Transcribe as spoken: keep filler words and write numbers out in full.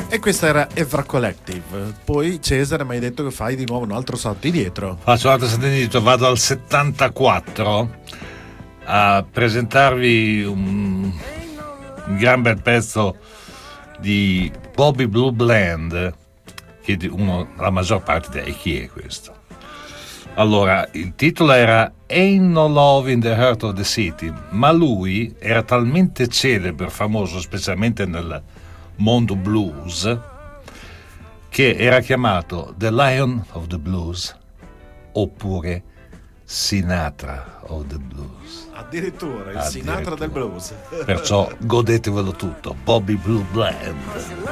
E questa era Evra Collective. Poi Cesare mi hai detto che fai di nuovo un altro salto indietro. Faccio un altro salto indietro, vado al settantaquattro a presentarvi un, un gran bel pezzo di Bobby Blue Bland, che uno, la maggior parte di chi è questo? Allora, il titolo era Ain't No Love in the Heart of the City, ma lui era talmente celebre, famoso specialmente nel mondo blues, che era chiamato The Lion of the Blues oppure Sinatra of the Blues. Addirittura il Sinatra del blues. Perciò godetevelo tutto, Bobby Blue Bland.